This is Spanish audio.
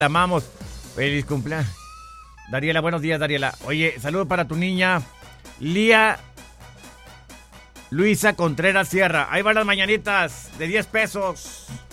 Te amamos. Feliz cumpleaños. Dariela, buenos días, Dariela. Oye, saludos para tu niña, Lía Luisa Contreras Sierra. Ahí van las mañanitas de 10 pesos.